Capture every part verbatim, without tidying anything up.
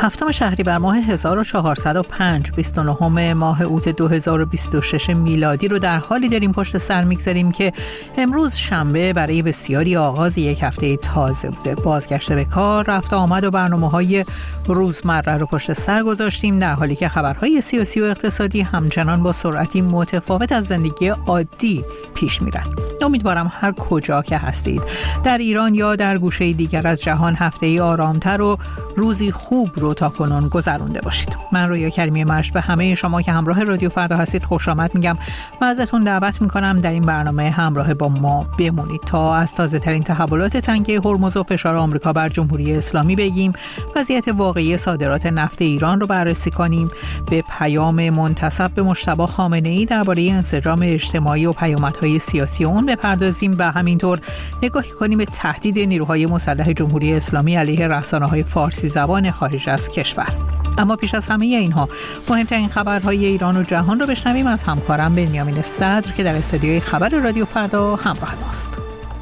هفتم شهریور ماه هزار و چهارصد و پنج، بیست و نهم ماه اوت دو هزار و بیست و شش میلادی رو در حالی داریم پشت سر میگذاریم که امروز شنبه برای بسیاری آغاز یک هفته تازه بوده. بازگشت به کار، رفت آمد و برنامه‌های روزمره رو پشت سر گذاشتیم، در حالی که خبرهای سیاسی و اقتصادی همچنان با سرعتی متفاوت از زندگی عادی پیش میرن. امیدوارم هر کجا که هستید، در ایران یا در گوشه دیگر از جهان، هفته‌ای آرامتر و روزی خوب رو تا کنون گذرونده باشید. من رویا کریمی مرش به همه شما که همراه رادیو فردا هستید خوش آمد میگم و ازتون دعوت میکنم در این برنامه همراه با ما بمونید تا از تازه ترین تحولات تنگه هرمز و فشار آمریکا بر جمهوری اسلامی بگیم، وضعیت واقعی صادرات نفت ایران رو بررسی کنیم، به پیام منتسب به مجتبی خامنه‌ای درباره انسجام اجتماعی و پیامدهای سیاسی اون بپردازیم و همینطور نگاهی کنیم به تهدید نیروهای مسلح جمهوری اسلامی علیه رسانه‌های فارسی زبان خارج از کشور. اما پیش از همه اینها مهمترین خبرهای ایران و جهان رو بشنویم از همکارم بنیامین صدر که در استودیوی خبر رادیو فردا همراه ماست.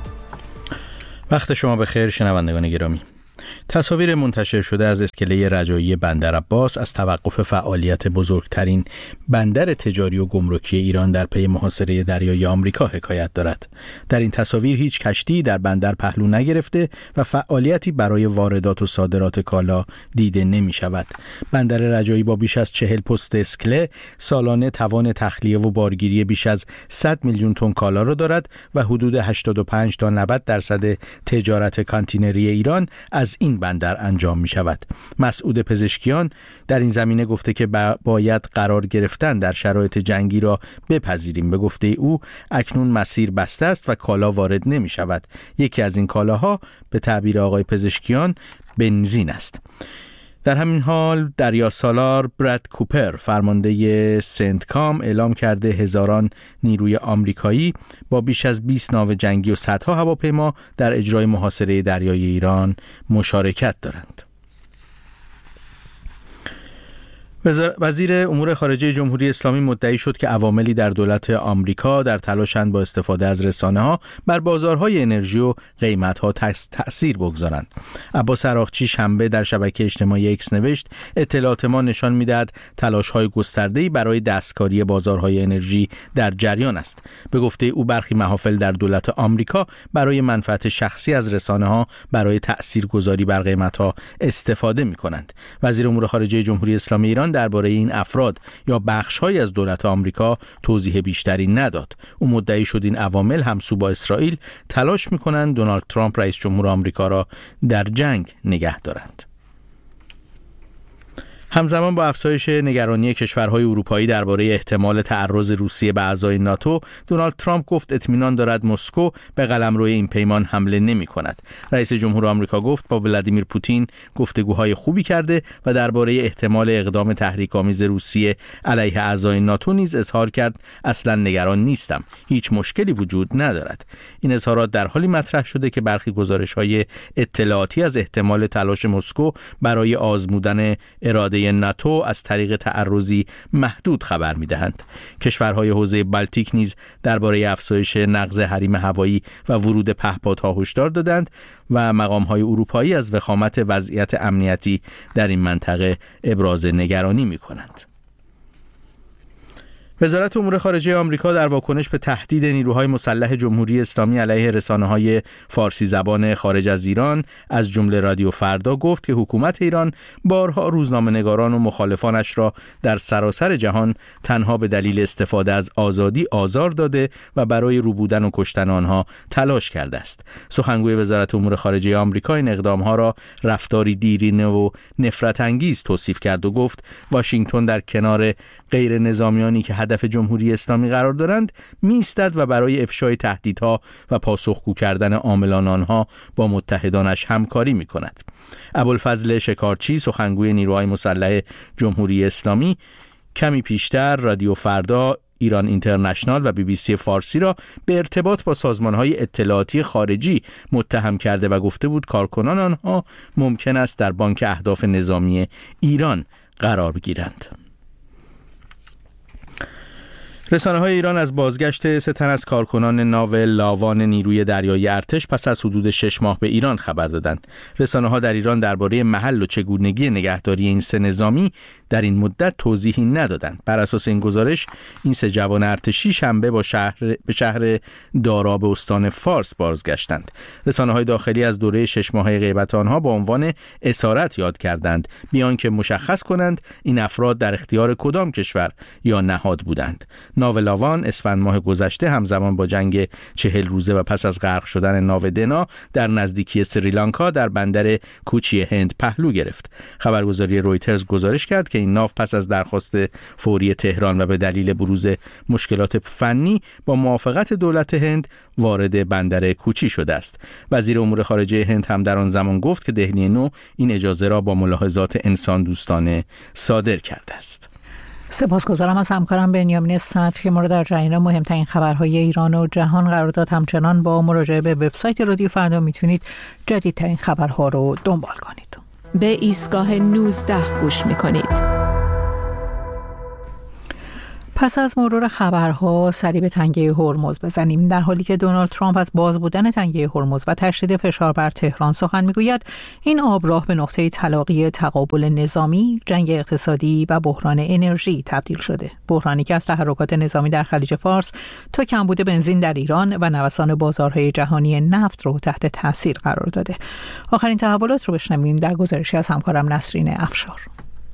وقت شما بخیر شنوندگان گرامی. تصاویر منتشر شده از اسکله رجایی بندر عباس از توقف فعالیت بزرگترین بندر تجاری و گمرکی ایران در پی محاصره دریای آمریکا حکایت دارد. در این تصاویر هیچ کشتی در بندر پهلو نگرفته و فعالیتی برای واردات و صادرات کالا دیده نمی شود. بندر رجایی با بیش از چهل پست اسکله سالانه توان تخلیه و بارگیری بیش از صد میلیون تن کالا را دارد و حدود هشتاد و پنج تا نود درصد تجارت کانتینری ایران از این بندر انجام می شود. مسعود پزشکیان در این زمینه گفته که باید قرار گرفتن در شرایط جنگی را بپذیریم. به گفته او اکنون مسیر بسته است و کالا وارد نمی شود. یکی از این کالاها به تعبیر آقای پزشکیان بنزین است. در همین حال دریا سالار براد کوپر فرمانده سنتکام اعلام کرده هزاران نیروی آمریکایی با بیش از بیست ناو جنگی و صدها هواپیما در اجرای محاصره دریایی ایران مشارکت دارند. وزیر امور خارجه جمهوری اسلامی مدعی شد که عواملی در دولت آمریکا در تلاشند با استفاده از رسانه‌ها بر بازارهای انرژی و قیمت‌ها تأثیر بگذارند. عباس عراقچی شنبه در شبکه اجتماعی ایکس نوشت اطلاعات ما نشان می‌دهد تلاش‌های گسترده‌ای برای دستکاری بازارهای انرژی در جریان است. به گفته او برخی محافل در دولت آمریکا برای منفعت شخصی از رسانه‌ها برای تأثیرگذاری بر قیمت‌ها استفاده می‌کنند. وزیر امور خارجه جمهوری اسلامی ایران درباره این افراد یا بخش‌هایی از دولت آمریکا توضیح بیشتری نداد. او مدعی شد این عوامل همسو با اسرائیل تلاش می‌کنند دونالد ترامپ رئیس جمهور آمریکا را در جنگ نگه دارند. همزمان با افزایش نگرانی کشورهای اروپایی درباره احتمال تعرض روسیه به اعضای ناتو، دونالد ترامپ گفت اطمینان دارد مسکو به قلمروی این پیمان حمله نمی‌کند. رئیس جمهور آمریکا گفت با ولادیمیر پوتین گفتگوهای خوبی کرده و درباره احتمال اقدام تحریک‌آمیز روسیه علیه اعضای ناتو نیز اظهار کرد اصلا نگران نیستم، هیچ مشکلی وجود ندارد. این اظهارات در حالی مطرح شده که برخی گزارش‌های اطلاعاتی از احتمال تلاش مسکو برای آزمودن اراده ناتو از طریق تعرضی محدود خبر می‌دهند. کشورهای حوزه بالتیک نیز درباره افزایش نقض حریم هوایی و ورود پهپادها هشدار دادند و مقام‌های اروپایی از وخامت وضعیت امنیتی در این منطقه ابراز نگرانی می‌کنند. وزارت امور خارجه آمریکا در واکنش به تهدید نیروهای مسلح جمهوری اسلامی علیه رسانه‌های فارسی زبان خارج از ایران از جمله رادیو فردا گفت که حکومت ایران بارها روزنامه‌نگاران و مخالفانش را در سراسر جهان تنها به دلیل استفاده از آزادی آزار داده و برای روبودن و کشتن آنها تلاش کرده است. سخنگوی وزارت امور خارجه آمریکا این اقدام‌ها را رفتاری دیرینه و نفرت انگیز توصیف کرد و گفت واشنگتن در کنار غیر نظامیانی که هدف جمهوری اسلامی قرار دارند می‌ایستد و برای افشای تهدیدها و پاسخگو کردن عاملان آنها با متحدانش همکاری می‌کند. ابوالفضل شکارچی سخنگوی نیروهای مسلح جمهوری اسلامی کمی پیشتر رادیو فردا، ایران اینترنشنال و بی بی سی فارسی را به ارتباط با سازمان‌های اطلاعاتی خارجی متهم کرده و گفته بود کارکنان آنها ممکن است در بانک اهداف نظامی ایران قرار بگیرند. رسانه‌های ایران از بازگشت سه تن از کارکنان ناو لاوان نیروی دریایی ارتش پس از حدود شش ماه به ایران خبر دادند. رسانه‌ها در ایران درباره محل و چگونگی نگهداری این سه نظامی در این مدت توضیحی ندادند. بر اساس این گزارش این سه جوان ارتشی شنبه با شهر به شهر دارا به استان فارس بازگشتند. رسانه‌های داخلی از دوره شش ماهه غیبت آنها با عنوان اسارت یاد کردند، بیان که مشخص کنند این افراد در اختیار کدام کشور یا نهاد بودند. ناو لاوان اسفند ماه گذشته همزمان با جنگ چهل روزه و پس از غرق شدن ناو دنا در نزدیکی سریلانکا در بندر کوچی هند پهلو گرفت. خبرگزاری رویترز گزارش کرد که این ناو پس از درخواست فوری تهران و به دلیل بروز مشکلات فنی با موافقت دولت هند وارد بندر کوچی شده است. وزیر امور خارجه هند هم در آن زمان گفت که دهلی نو این اجازه را با ملاحظات انسان دوستانه صادر کرده است. سپاسگزارم از همکارم بنیامین صدر که ما را در جریان مهمترین خبرهای ایران و جهان قرار داد. همچنان با مراجعه به وبسایت رادیو فردا میتونید جدیدترین خبرها رو دنبال کنید. به ایستگاه نوزده گوش میکنید. پس از مرور خبرها سری به تنگه هرمز بزنیم. در حالی که دونالد ترامپ از باز بودن تنگه هرمز و تشدید فشار بر تهران سخن میگوید، این آبراه به نقطه تلاقی تقابل نظامی، جنگ اقتصادی و بحران انرژی تبدیل شده. بحرانی که از تحرکات نظامی در خلیج فارس تا کمبود بنزین در ایران و نوسان بازارهای جهانی نفت رو تحت تاثیر قرار داده. آخرین تحولات رو بشنویم در گزارشی از همکارم نسرین افشار.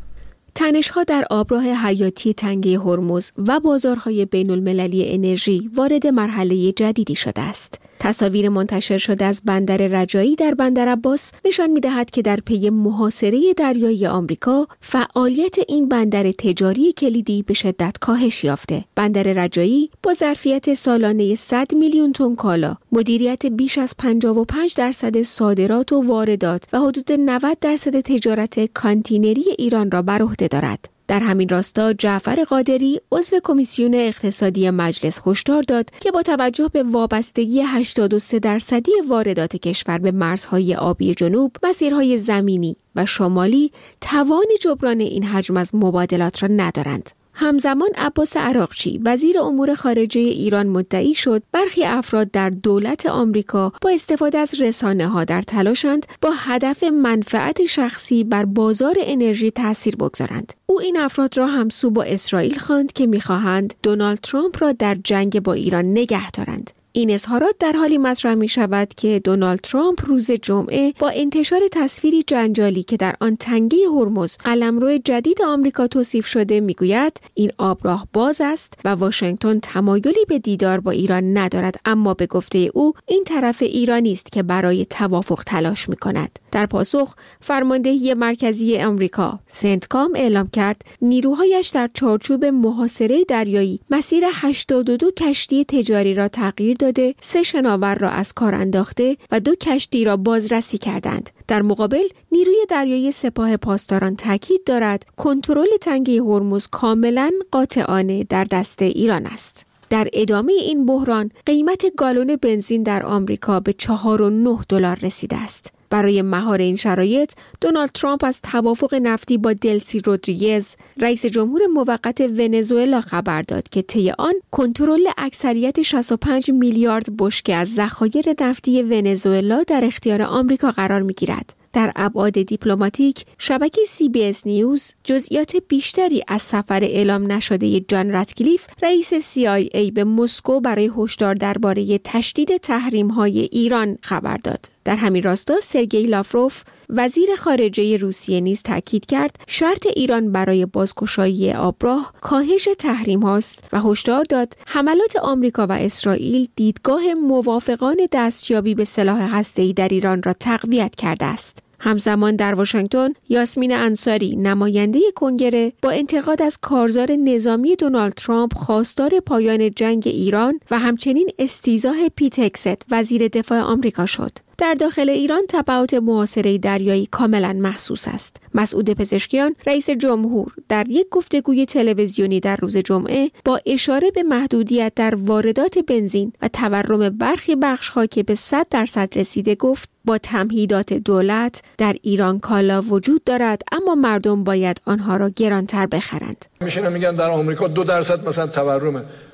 تنش‌ها در آبراه حیاتی تنگه هرمز و بازارهای بین‌المللی انرژی وارد مرحله جدیدی شده است. تصاویر منتشر شده از بندر رجایی در بندر عباس نشان می‌دهد که در پی محاصره دریایی آمریکا، فعالیت این بندر تجاری کلیدی به شدت کاهش یافته. بندر رجایی با ظرفیت سالانه صد میلیون تن کالا، مدیریت بیش از پنجاه و پنج درصد صادرات و واردات و حدود نود درصد تجارت کانتینری ایران را بر عهده دارد. در همین راستا جعفر قادری عضو کمیسیون اقتصادی مجلس هشدار داد که با توجه به وابستگی هشتاد و سه درصدی واردات کشور به مرزهای آبی جنوب، مسیرهای زمینی و شمالی توان جبران این حجم از مبادلات را ندارند. همزمان عباس عراقچی وزیر امور خارجه ایران مدعی شد برخی افراد در دولت آمریکا با استفاده از رسانه‌ها در تلاشند با هدف منفعت شخصی بر بازار انرژی تأثیر بگذارند. او این افراد را همسو با اسرائیل خواند که می‌خواهند دونالد ترامپ را در جنگ با ایران نگه دارند. این اظهارات در حالی مطرح می شود که دونالد ترامپ روز جمعه با انتشار تصویری جنجالی که در آن تنگه هرمز قلمرو جدید آمریکا توصیف شده می گوید این آبراه باز است و واشنگتن تمایلی به دیدار با ایران ندارد، اما به گفته او این طرف ایرانی است که برای توافق تلاش می کند. در پاسخ فرماندهی مرکزی آمریکا سنتکام اعلام کرد نیروهایش در چارچوب محاصره دریایی مسیر هشتاد و دو کشتی تجاری را تغییر داده، سه شناور را از کار انداخته و دو کشتی را بازرسی کردند. در مقابل نیروی دریایی سپاه پاسداران تاکید دارد کنترل تنگه هرمز کاملا قاطعانه در دست ایران است. در ادامه این بحران قیمت گالون بنزین در آمریکا به چهار و نه دلار رسیده است. برای مهار این شرایط، دونالد ترامپ از توافق نفتی با دلسی رودریگز، رئیس جمهور موقت ونزوئلا خبر داد که طی آن کنترل اکثریت شصت و پنج میلیارد بشکه از ذخایر نفتی ونزوئلا در اختیار آمریکا قرار می‌گیرد. در ابعاد دیپلماتیک، شبکه سی بی اس نیوز جزئیات بیشتری از سفر اعلام نشده جان راتکلیف، رئیس سی آی ای به مسکو برای هشدار درباره تشدید تحریم‌های ایران خبر داد. در همین راستا سرگئی لاوروف، وزیر خارجه روسیه نیز تاکید کرد شرط ایران برای بازگشایی آبراه کاهش تحریم هاست و هشدار داد حملات آمریکا و اسرائیل دیدگاه موافقان دستیابی به سلاح هسته‌ای در ایران را تقویت کرده است. همزمان در واشنگتن یاسمین انصاری نماینده کنگره با انتقاد از کارزار نظامی دونالد ترامپ خواستار پایان جنگ ایران و همچنین استیضاح پیت هگست وزیر دفاع آمریکا شد. در داخل ایران تبعات محاصره دریایی کاملا محسوس است. مسعود پزشکیان رئیس جمهور در یک گفتگوی تلویزیونی در روز جمعه با اشاره به محدودیت در واردات بنزین و تورم برخی بخش‌ها که به صد درصد رسیده گفت با تمهیدات دولت در ایران کالا وجود دارد، اما مردم باید آنها را گرانتر بخرند. میشینن میگن در آمریکا دو درصد مثلا تورمه،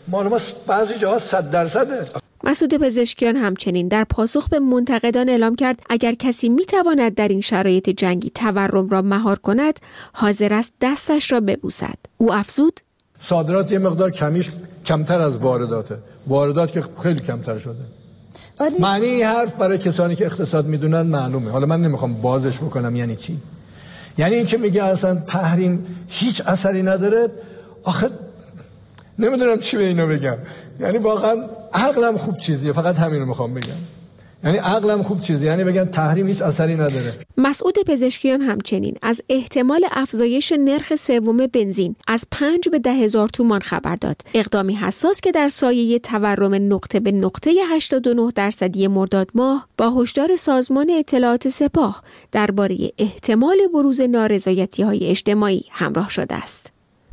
مال ما بعضی جاها صد درصده. مسعود پزشکیان همچنین در پاسخ به منتقدان اعلام کرد اگر کسی میتواند در این شرایط جنگی تورم را مهار کند حاضر است دستش را ببوسد. او افزود صادرات یه مقدار کمیش کمتر از وارداته، واردات که خیلی کمتر شده. معنی این حرف برای کسانی که اقتصاد میدونن معلومه. حالا من نمیخوام بازش بکنم یعنی چی. یعنی این که میگه اصلا تحریم هیچ اثری نداره، آخه نمیدونم چی به اینو بگم. یعنی واقعا عقلم خوب چیزیه، فقط همین رو میخوام بگم. یعنی عقلم خوب چیزیه، یعنی بگن تحریم هیچ اثری نداره. مسعود پزشکیان همچنین از احتمال افزایش نرخ سوم بنزین از پنج به ده هزار تومان خبر داد. اقدامی حساس که در سایه تورم نقطه به نقطه هشتاد و نه درصدی مرداد ماه با هشدار سازمان اطلاعات سپاه درباره احتمال بروز نارضایتی‌های اجتماعی همراه شده است.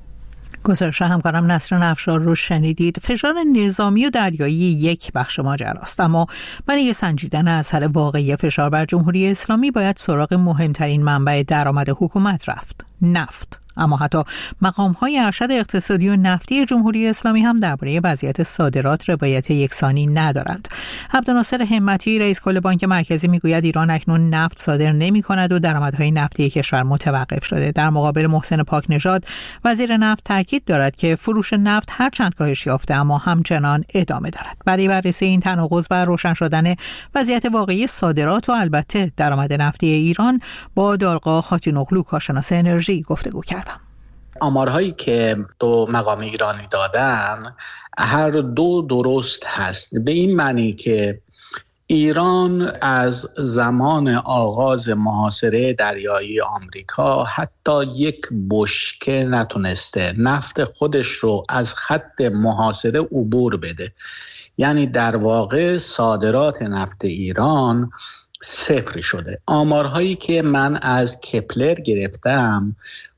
گزارش همکارم نسرین افشار رو شنیدید. فشار نظامی و دریایی یک بخش ماجراست، اما برای سنجیدن اثر واقعی فشار بر جمهوری اسلامی باید سراغ مهمترین منبع درآمد حکومت رفت، نفت. اما حتی مقام‌های ارشد اقتصادی و نفتی جمهوری اسلامی هم درباره وضعیت صادرات روایت یکسانی ندارند. عبدالناصر همتی رئیس کل بانک مرکزی میگوید ایران اکنون نفت صادر نمی‌کند و درآمدهای نفتی کشور متوقف شده. در مقابل محسن پاکنژاد وزیر نفت تاکید دارد که فروش نفت هرچند کاهش یافته اما همچنان ادامه دارد. برای بررسی این تناقض و روشن شدن وضعیت واقعی صادرات و البته درآمد نفتی ایران با دارقا خاطی‌اغلو کارشناس انرژی گفتگو کردم. آمارهایی که دو مقام ایرانی دادن هر دو درست هست، به این معنی که ایران از زمان آغاز محاصره دریایی آمریکا حتی یک بشکه نتونسته نفت خودش رو از خط محاصره عبور بده. یعنی در واقع صادرات نفت ایران صفر شده. آمارهایی که من از کپلر گرفتم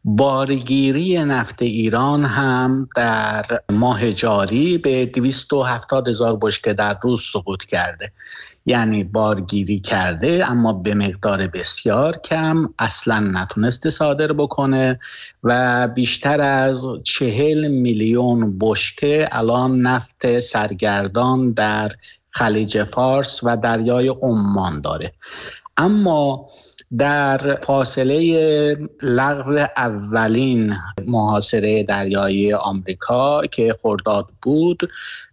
بارگیری نفت ایران هم در ماه جاری به دویست و هفتاد هزار بشکه در روز سقوط کرده. یعنی بارگیری کرده اما به مقدار بسیار کم، اصلا نتونسته صادر بکنه و بیشتر از چهل میلیون بشکه الان نفت سرگردان در خلیج فارس و دریای عمان داره. اما در فاصله لغو اولین محاصره دریایی آمریکا که خرداد بود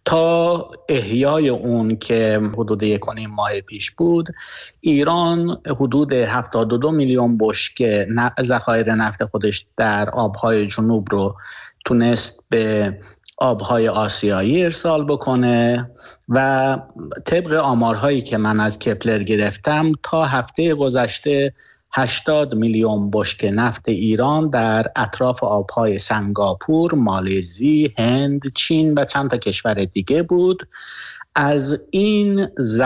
تا احیای اون که حدود یک و نیم ماه پیش بود، ایران حدود هفتاد و دو میلیون بشکه ذخایر نفت خودش در آبهای جنوب رو تونست به آبهای آسیایی ارسال بکنه و طبق آمارهایی که من از کپلر گرفتم تا هفته گذشته هشتاد میلیون بشکه نفت ایران در اطراف آبهای سنگاپور، مالزی، هند، چین و چند تا کشور دیگه بود. از این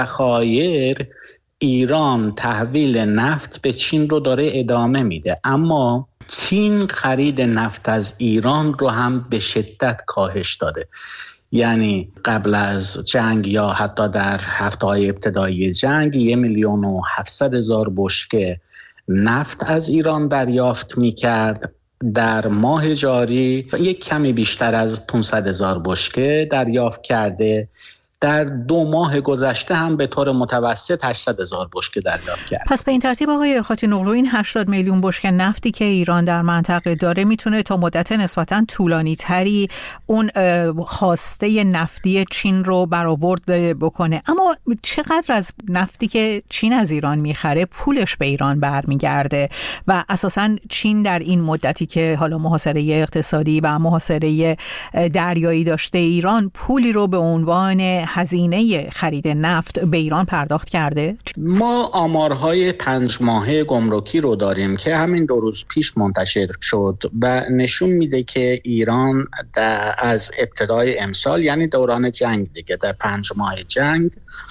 ذخایر ایران تحویل نفت به چین رو داره ادامه میده، اما چین خرید نفت از ایران رو هم به شدت کاهش داده. یعنی قبل از جنگ یا حتی در هفته‌های ابتدایی جنگ یک میلیون و هفتصد هزار بشکه نفت از ایران دریافت می‌کرد. در ماه جاری یک کمی بیشتر از پانصد هزار بشکه دریافت کرده. در دو ماه گذشته هم به طور متوسط هشتصد هزار بشکه دریافت کرد. پس به این ترتیب آقای خاطی‌اغلو این هشتاد میلیون بشکه نفتی که ایران در منطقه داره میتونه تا مدت نسبتاً طولانی تری اون خواسته نفتی چین رو برآورد بکنه. اما چقدر از نفتی که چین از ایران میخره پولش به ایران برمیگرده و اساساً چین در این مدتی که حالا محاصره اقتصادی و محاصره دریایی داشته ایران پولی رو به عنوان هزینه خرید نفت به ایران پرداخت کرده؟ ما آمارهای پنج ماهه گمرکی رو داریم که همین دو روز پیش منتشر شد و نشون میده که ایران از ابتدای امسال یعنی دوران جنگ دیگه در پنج ماه جنگ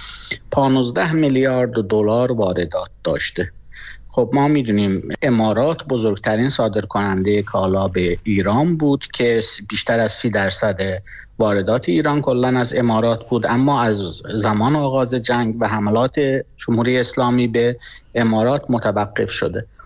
پانزده میلیارد دلار واردات داشته. خب ما میدونیم امارات بزرگترین صادر کننده کالا به ایران بود که بیشتر از سی درصد واردات ایران کلن از امارات بود، اما از زمان آغاز جنگ و حملات جمهوری اسلامی به امارات متوقف شده.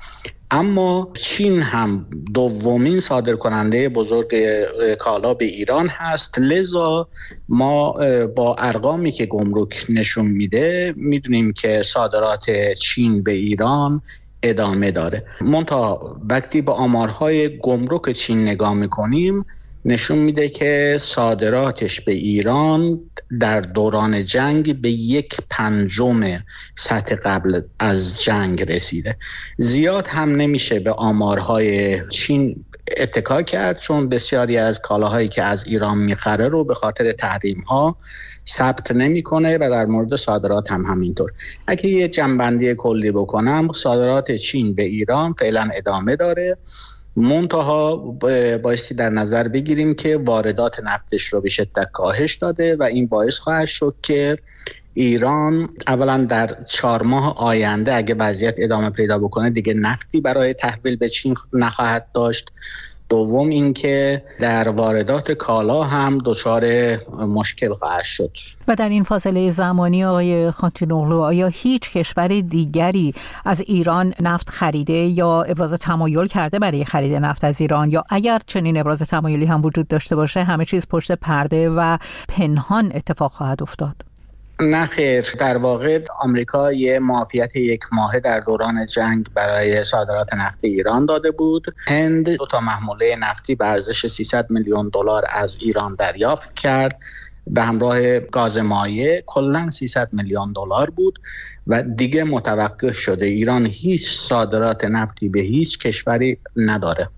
اما چین هم دومین صادرکننده بزرگ کالا به ایران هست، لذا ما با ارقامی که گمرک نشون میده میدونیم که صادرات چین به ایران ادامه داره. منتها وقتی با آمارهای گمرک چین نگاه میکنیم نشون میده که صادراتش به ایران در دوران جنگ به یک پنجم سطح قبل از جنگ رسیده. زیاد هم نمیشه به آمارهای چین اتکا کرد، چون بسیاری از کالاهایی که از ایران میخره رو به خاطر تحریم ها ثبت نمیکنه و در مورد صادرات هم همینطور. اگه یه جنبندی کلی بکنم، صادرات چین به ایران فعلا ادامه داره، منتها بایستی در نظر بگیریم که واردات نفتش رو به شدت کاهش داده و این باعث خواهد شد که ایران اولا در چهار ماه آینده اگه وضعیت ادامه پیدا بکنه دیگه نفتی برای تحویل به چین نخواهد داشت. دوم اینکه در واردات کالا هم دچار مشکل خواهد شد. و در این فاصله زمانی آقای خاتی‌نوغلو، آیا هیچ کشور دیگری از ایران نفت خریده یا ابراز تمایل کرده برای خرید نفت از ایران، یا اگر چنین ابراز تمایلی هم وجود داشته باشه همه چیز پشت پرده و پنهان اتفاق خواهد افتاد؟ نه خیر، در واقع آمریکا یه معافیت یک ماهه در دوران جنگ برای صادرات نفت ایران داده بود. هند دو تا محموله نفتی به ارزش سیصد میلیون دلار از ایران دریافت کرد به همراه گاز مایع، کلاً سیصد میلیون دلار بود و دیگه متوقف شده. ایران هیچ صادرات نفتی به هیچ کشوری نداره.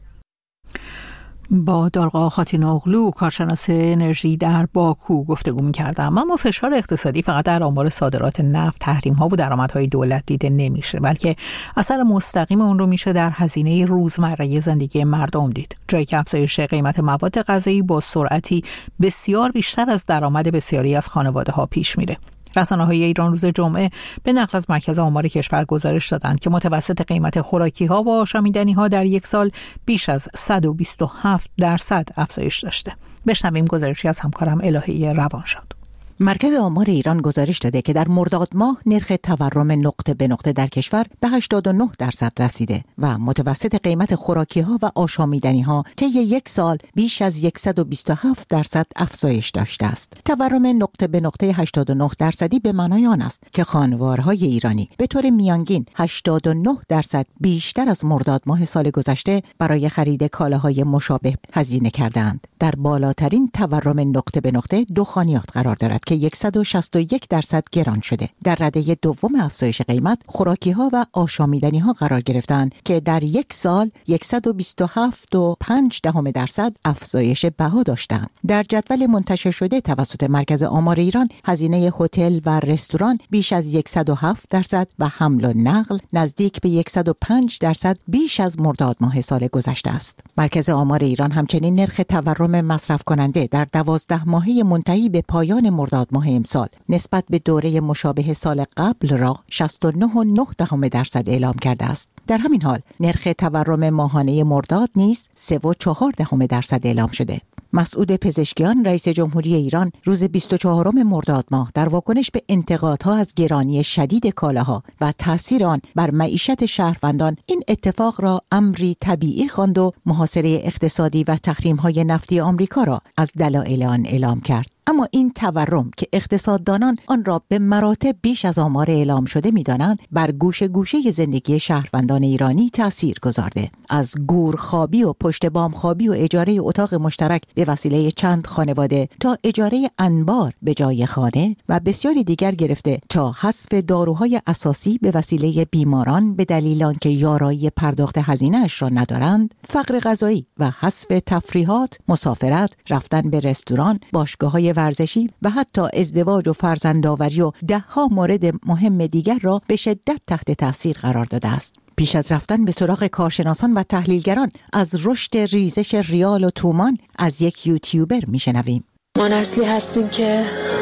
با دالقا خاتی‌نوغلو، کارشناس انرژی در باکو گفتگو می‌کردم. اما فشار اقتصادی فقط در آمار صادرات نفت، تحریم‌ها و درآمدهای دولت دیده نمیشه، بلکه اثر مستقیم اون رو میشه در هزینه روزمره زندگی مردم دید. جایی که افزایش قیمت مواد غذایی با سرعتی بسیار بیشتر از درآمد بسیاری از خانواده‌ها پیش میره. رسانه‌های ایران روز جمعه به نقل از مرکز آمار کشور گزارش دادند که متوسط قیمت خوراکی‌ها و آشامیدنی‌ها در یک سال بیش از صد و بیست و هفت درصد افزایش داشته. بشنویم گزارشی از همکارم الهی روانشاد. مرکز آمار ایران گزارش داده که در مرداد ماه نرخ تورم نقطه به نقطه در کشور به هشتاد و نه درصد رسیده و متوسط قیمت خوراکی‌ها و آشامیدنی‌ها طی یک سال بیش از صد و بیست و هفت درصد افزایش داشته است. تورم نقطه به نقطه هشتاد و نه درصدی به معنای آن است که خانوارهای ایرانی به طور میانگین هشتاد و نه درصد بیشتر از مرداد ماه سال گذشته برای خرید کالاهای مشابه هزینه کردند. در بالاترین تورم نقطه به نقطه دخانیات قرار دارد که صد و شصت و یک درصد گران شده. در رده دوم افزایش قیمت خوراکی‌ها و آشامیدنی‌ها قرار گرفتند که در یک سال صد و بیست و هفت و پنج دهم درصد افزایش بها داشتند. در جدول منتشر شده توسط مرکز آمار ایران، هزینه هتل و رستوران بیش از صد و هفت درصد و حمل و نقل نزدیک به صد و پنج درصد بیش از مرداد ماه سال گذشته است. مرکز آمار ایران همچنین نرخ تورم مصرف کننده در دوازده ماهه منتهی به پایان مرداد ماه امسال نسبت به دوره مشابه سال قبل را شصت و نه و نه دهم درصد اعلام کرده است. در همین حال نرخ تورم ماهانه مرداد نیز سه و چهار دهم درصد اعلام شده. مسعود پزشکیان، رئیس جمهوری ایران، روز بیست و چهارم مرداد ماه در واکنش به انتقادها از گرانی شدید کالاها و تاثیر آن بر معیشت شهروندان این اتفاق را امری طبیعی خواند و محاصره اقتصادی و تحریم‌های نفتی آمریکا را از دلایل آن اعلام کرد. اما این تورم که اقتصاددانان آن را به مراتب بیش از آمار اعلام شده می‌دانند، بر گوشه گوشه زندگی شهروندان ایرانی تأثیر گذارده. از گورخوابی و پشت بام خوابی و اجاره اتاق مشترک به وسیله چند خانواده تا اجاره انبار به جای خانه و بسیاری دیگر گرفته تا حذف داروهای اساسی به وسیله بیماران به دلیل آنکه یارایی پرداخت هزینه‌اش را ندارند، فقر غذایی و حذف تفریحات، مسافرت، رفتن به رستوران، باشگاه‌های ورزشی و حتی ازدواج و فرزندآوری و ده ها مورد مهم دیگر را به شدت تحت تاثیر قرار داده است. پیش از رفتن به سراغ کارشناسان و تحلیلگران از رشد ریزش ریال و تومان از یک یوتیوبر میشنویم. ما نسلی هستیم که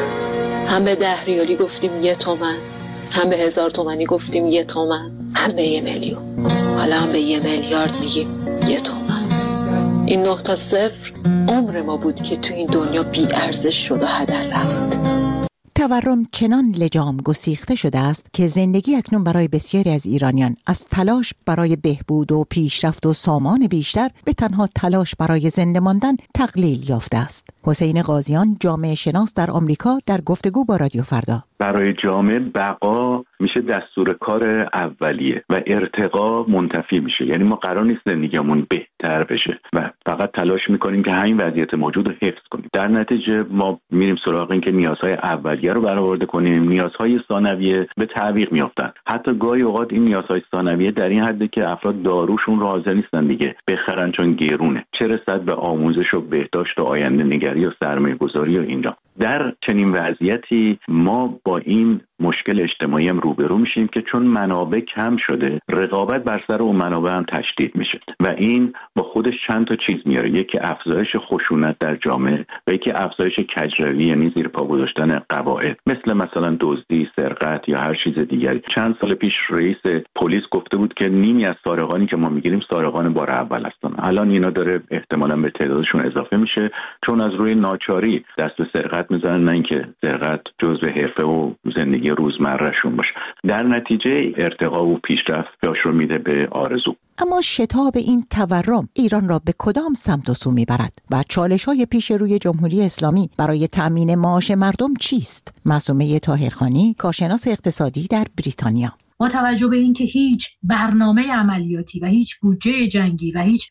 هم به ده ریالی گفتیم یه تومن، هم به هزار تومنی گفتیم یه تومن، هم به یه میلیون، حالا هم به یه میلیارد میگیم یه تومن. این نه تا صفر عمر ما بود که تو این دنیا بی ارزش شد و هدر رفت. تورم چنان لجام گسیخته شده است که زندگی اکنون برای بسیاری از ایرانیان از تلاش برای بهبود و پیشرفت و سامان بیشتر به تنها تلاش برای زنده ماندن تقلیل یافته است. حسین قاضیان، جامعه شناس در آمریکا، در گفتگو با رادیو فردا: برای جامعه بقا میشه دستور کار اولیه و ارتقا منتفی میشه. یعنی ما قرار نیست زندگیمون بهتر بشه و فقط تلاش میکنیم که همین وضعیت موجود رو حفظ کنیم. در نتیجه ما میریم سراغ این که نیازهای اولیه رو برآورده کنیم، نیازهای ثانویه به تعویق میافتن. حتی گاهی اوقات این نیازهای ثانویه در این حده که افراد داروشون رو حاضر نیستن دیگه بخرن چون گرونه، چه رسد به آموزش و بهداشت و آینده نگری و سرمایه گذاری و اینجا. در چنین وضعیتی ما با این مشکل اجتماعی هم روبرو میشیم که چون منابع کم شده، رقابت بر سر اون منابع هم تشدید میشه و این با خودش چند تا چیز میاره. یکی افزایش خشونت در جامعه و یکی افزایش کجروی، یعنی زیر پا گذاشتن قواعد، مثل مثلا دزدی، سرقت یا هر چیز دیگری. چند سال پیش رئیس پلیس گفته بود که نیمی از سارقانی که ما میگیریم سارقان بار اول هستن. الان اینا داره احتمالاً به تعدادشون اضافه میشه چون از روی ناچاری دست به سرقت میزنن، نه اینکه سرقت جزء حرفه و زندگی روزمرهشون باشه. در نتیجه ارتقا و پیشرفت جاش رو میده به آرزو. اما شتاب این تورم ایران را به کدام سمت و سو میبرد و چالش‌های پیش روی جمهوری اسلامی برای تأمین معاش مردم چیست؟ معصومه طاهرخانی، کارشناس اقتصادی در بریتانیا: با توجه به اینکه هیچ برنامه عملیاتی و هیچ بودجه جنگی و هیچ